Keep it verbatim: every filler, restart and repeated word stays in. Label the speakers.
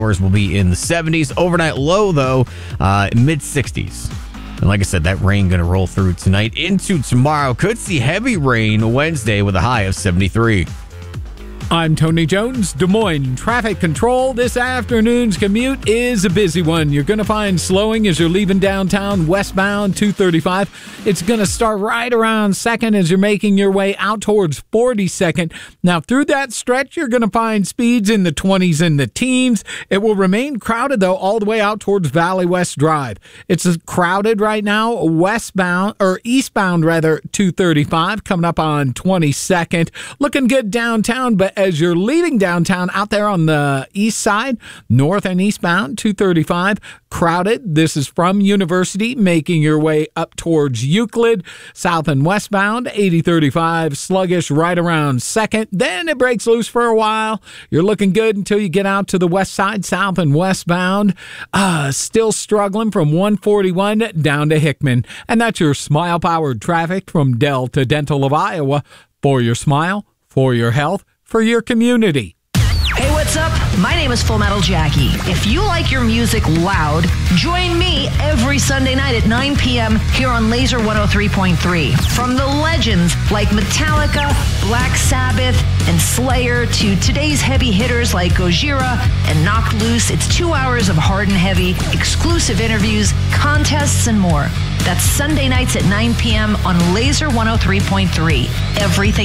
Speaker 1: will be in the seventies. Overnight low, though, uh, mid sixties. And like I said, that rain going to roll through tonight into tomorrow. Could see heavy rain Wednesday with a high of seventy-three.
Speaker 2: I'm Tony Jones, Des Moines Traffic Control. This afternoon's commute is a busy one. You're going to find slowing as you're leaving downtown westbound two thirty-five. It's going to start right around second as you're making your way out towards forty-second. Now, through that stretch, you're going to find speeds in the twenties and the teens. It will remain crowded, though, all the way out towards Valley West Drive. It's crowded right now westbound, or eastbound, rather, two thirty-five, coming up on twenty-second. Looking good downtown, but as you're leaving downtown out there on the east side, north and eastbound, two thirty-five, crowded. This is from University, making your way up towards Euclid. South and westbound, eighty thirty-five, sluggish right around second. Then it breaks loose for a while. You're looking good until you get out to the west side, south and westbound. Uh, still struggling from one forty-one down to Hickman. And that's your smile-powered traffic from Delta Dental of Iowa. For your smile, for your health, for your community.
Speaker 3: Hey, what's up? My name is Full Metal Jackie. If you like your music loud, join me every Sunday night at nine p.m. here on Laser one oh three point three. From the legends like Metallica, Black Sabbath, and Slayer to today's heavy hitters like Gojira and Knocked Loose, it's two hours of hard and heavy, exclusive interviews, contests, and more. That's Sunday nights at nine p.m. on Laser one oh three point three. Everything